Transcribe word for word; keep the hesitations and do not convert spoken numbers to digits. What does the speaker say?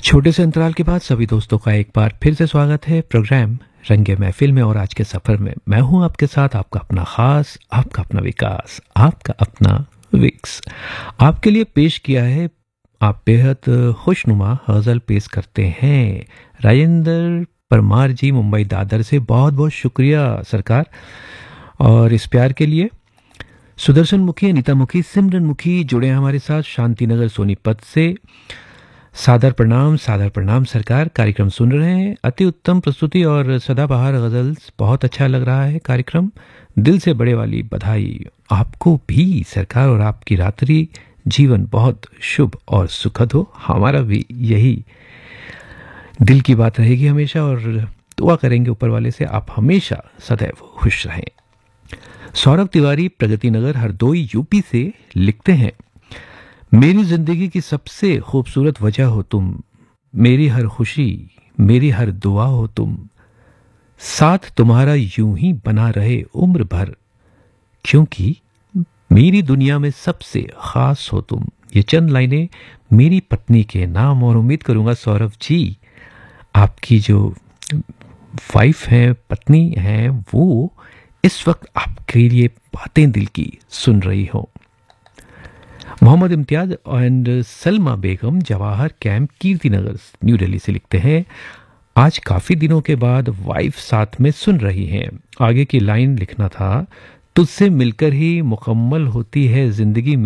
छोटे से अंतराल के बाद सभी दोस्तों का एक बार फिर से स्वागत है प्रोग्राम रंगे महफिल में। और आज के सफर में मैं हूं आपके साथ, आपका अपना खास, आपका अपना विकास, आपका अपना विक्स। आपके लिए पेश किया है, आप बेहद खुशनुमा गजल पेश करते हैं राजेंद्र परमार जी मुंबई दादर से। बहुत बहुत शुक्रिया सरकार और इस प्यार के लिए। सुदर्शन मुखी, अनीता मुखी, सिमरन मुखी जुड़े हैं हमारे साथ शांतिनगर सोनीपत से। सादर प्रणाम, सादर प्रणाम सरकार। कार्यक्रम सुन रहे हैं, अति उत्तम प्रस्तुति और सदाबहार गजल्स, बहुत अच्छा लग रहा है कार्यक्रम। दिल से बड़े वाली बधाई आपको भी सरकार, और आपकी रात्रि जीवन बहुत शुभ और सुखद हो। हमारा भी यही दिल की बात रहेगी हमेशा, और दुआ करेंगे ऊपर वाले से आप हमेशा सदैव खुश रहें। सौरभ तिवारी प्रगति नगर हरदोई यूपी से लिखते हैं, मेरी जिंदगी की सबसे खूबसूरत वजह हो तुम, मेरी हर खुशी मेरी हर दुआ हो तुम, साथ तुम्हारा यूं ही बना रहे उम्र भर, क्योंकि मेरी दुनिया में सबसे खास हो तुम। ये चंद लाइनें मेरी पत्नी के नाम, और उम्मीद करूंगा सौरभ जी आपकी जो वाइफ हैं, पत्नी हैं, वो इस वक्त आपके लिए बातें दिल की सुन रही हो। Mohammad Imtiaz and Salma Begum Jawahar camp Kirtinagar new Delhi से लिखते हैं, आज काफी दिनों के बाद वाइफ साथ में सुन रही हैं। आगे की लाइन लिखना था, तुझसे मिलकर ही मुकम्मल होती है जिंदगी